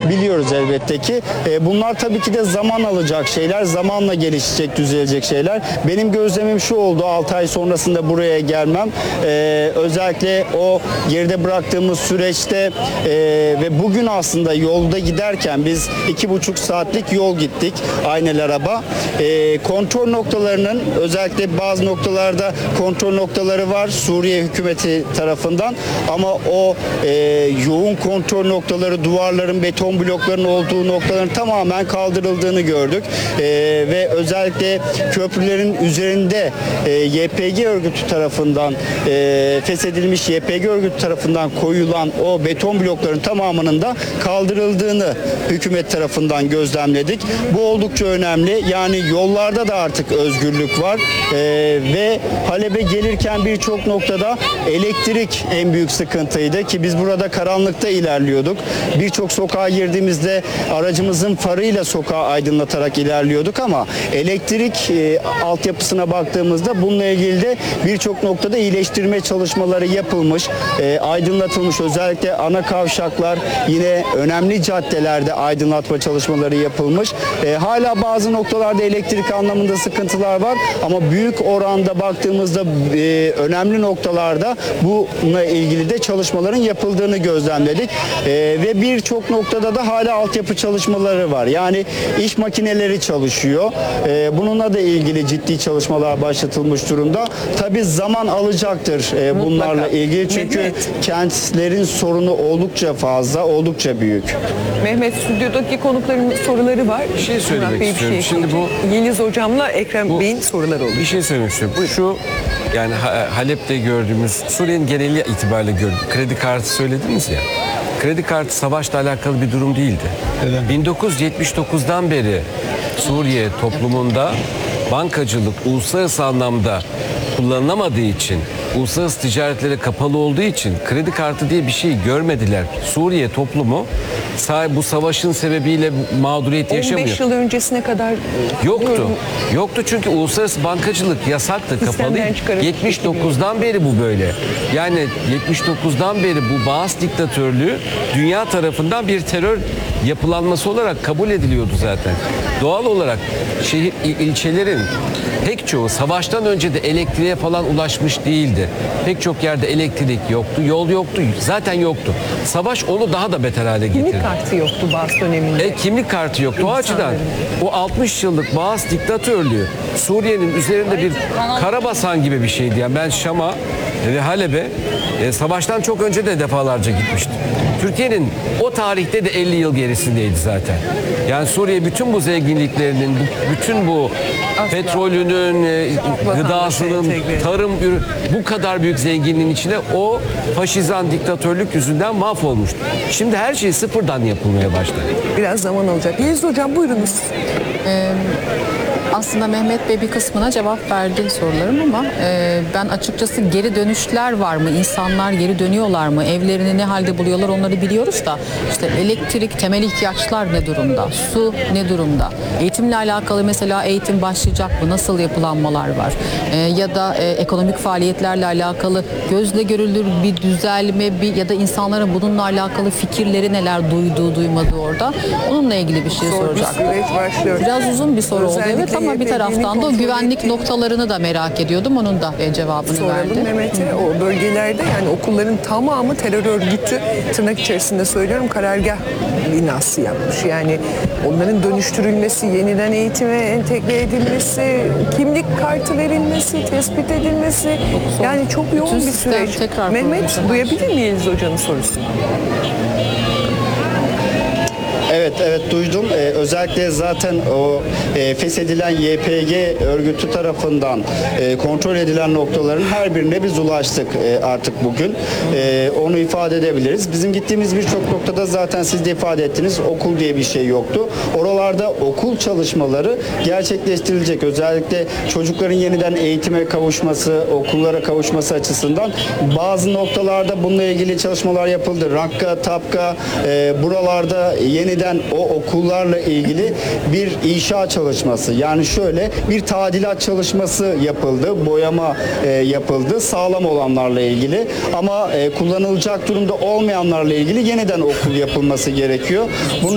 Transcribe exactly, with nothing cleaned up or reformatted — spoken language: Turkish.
biliyoruz elbette ki. E, bunlar tabii ki de zaman alacak şeyler, zamanla gelişecek, düzelecek şeyler. Benim gözlemim şu oldu altı ay sonrasında buraya gelmem. E, özellikle o geride bıraktığımız süreçte e, ve bugün aslında yolda giderken biz iki buçuk saatlik yol gittik aynel araba. E, kontrol noktalarının özellikle bazı noktalarda kontrol noktaları var Suriye hükümeti tarafından ama o e, yoğun kontrol noktaları, duvarların, beton blokların olduğu noktaların tamamen kaldırıldığını gördük. E, ve özellikle köprülerin üzerinde e, Y P G örgütü tarafından e, feshedilmiş Y P G örgütü tarafından koyulan o beton blokların tamamının da kaldırıldığını hükümet tarafından gözlemledik. Bu oldukça önemli. Yani yollarda da artık özgürlük var. E, ve Halep'e gelirken birçok noktada elektrik en büyük sıkıntıydı ki biz burada karanlıkta ilerliyorduk. Birçok sokağa girdiğimizde aracımızın farıyla sokağı aydınlatarak ilerliyorduk ama elektrik e, altyapısına baktığımızda bununla ilgili de birçok noktada iyileştirme çalışmaları yapılmış, e, aydınlatılmış. Özellikle ana kavşaklar, yine önemli caddelerde aydınlatma çalışmaları yapılmış. E, hala bazı noktalarda elektrik anlamında sıkıntılar var ama büyük oranda baktığımızda e, önemli noktalarda bununla ilgili de çalışmaların yapıldığını gözlemledik. E, ve birçok noktada da hala altyapı çalışmaları var. Yani iş makineleri çalışıyor. E, bununla da ilgili ciddi çalışmalar başlatılmış durumda. Tabii zaman alacaktır e, bunlarla Mutlaka. ilgili. Çünkü Mehmet. kentlerin sorunu oldukça fazla, oldukça büyük. Mehmet, stüdyodaki konuklarımın soruları var. Bir şey söylemek Murat Bey bir istiyorum. şey Şimdi bu- Yeliz Hocam'la Ekrem Bu- Bey'in soruları oldu. Bir şey söylemek istiyorum. Bu şu, yani Ha- Halep'te gördüğümüz, Suriye'nin geneli itibariyle gördüğümüz kredi kartı söylediniz ya. Kredi kartı savaşla alakalı bir durum değildi. bin dokuz yüz yetmiş dokuzdan beri Suriye toplumunda bankacılık uluslararası anlamda kullanılamadığı için, uluslararası ticaretlere kapalı olduğu için kredi kartı diye bir şey görmediler. Suriye toplumu bu savaşın sebebiyle mağduriyet yaşamıyor. on beş yıl öncesine kadar Yoktu. Yoktu çünkü uluslararası bankacılık yasaktı, Sistemden kapalıydı. çıkarıp yetmiş dokuzdan beri bu böyle. Yani yetmiş dokuzdan beri bu Baas diktatörlüğü dünya tarafından bir terör yapılanması olarak kabul ediliyordu zaten. Doğal olarak şehir il- ilçelerin pek çoğu savaştan önce de elektriğe falan ulaşmış değildi. Pek çok yerde elektrik yoktu, yol yoktu, zaten yoktu. Savaş onu daha da beter hale getirdi. kimlik kartı yoktu Baas döneminde. E, kimlik kartı yoktu. O açıdan o altmış yıllık Baas diktatörlüğü Suriye'nin üzerinde bir karabasan gibi bir şeydi. Yani ben Şam'a ve Halep'e e, savaştan çok önce de defalarca gitmiştim. Türkiye'nin o tarihte de elli yıl gerisindeydi zaten. Yani Suriye bütün bu zenginliklerinin, bu- bütün bu petrolünün, e, gıdasının, entegre. tarım ürün, bu kadar büyük zenginliğin içine o faşizan diktatörlük yüzünden mahvolmuştu. Şimdi her şey sıfırdan yapılmaya başladı. Biraz zaman alacak. Yeliz Hocam buyurunuz. Aslında Mehmet Bey bir kısmına cevap verdi sorularım ama e, ben açıkçası geri dönüşler var mı? İnsanlar geri dönüyorlar mı? Evlerini ne halde buluyorlar onları biliyoruz da işte elektrik, temel ihtiyaçlar ne durumda? Su ne durumda? Eğitimle alakalı mesela eğitim başlayacak mı? Nasıl yapılanmalar var? E, ya da e, ekonomik faaliyetlerle alakalı gözle görülür bir düzelme bir ya da insanların bununla alakalı fikirleri neler duyduğu duymadığı orada. Onunla ilgili bir şey Zor bir soracaktım. süreç başlıyor. Biraz uzun bir soru oldu Özellikle evet ama bir Y P G'nin taraftan da o kontrol güvenlik ettiği- noktalarını da merak ediyordum. Onun da e, cevabını Soralım verdi. Mehmet'e. O bölgelerde yani okulların tamamı terör örgütü, tırnak içerisinde söylüyorum, karargah binası yapmış. Yani onların dönüştürülmesi, yeniden eğitime entegre edilmesi, kimlik kartı verilmesi, tespit edilmesi. Yani çok yoğun Bütün bir sistem süreç. tekrar Mehmet kurulmuş. duyabilir miyiz hocanın sorusunu? Evet, evet duydum. Ee, özellikle zaten o e, feshedilen Y P G örgütü tarafından e, kontrol edilen noktaların her birine biz ulaştık e, artık bugün. E, onu ifade edebiliriz. Bizim gittiğimiz birçok noktada zaten siz de ifade ettiniz. Okul diye bir şey yoktu. Oralarda okul çalışmaları gerçekleştirilecek. Özellikle çocukların yeniden eğitime kavuşması, okullara kavuşması açısından bazı noktalarda bununla ilgili çalışmalar yapıldı. Rakka, Tapka, e, buralarda yeniden o okullarla ilgili bir inşa çalışması, yani şöyle bir tadilat çalışması yapıldı, boyama e, yapıldı sağlam olanlarla ilgili ama e, kullanılacak durumda olmayanlarla ilgili yeniden okul yapılması gerekiyor. Bunun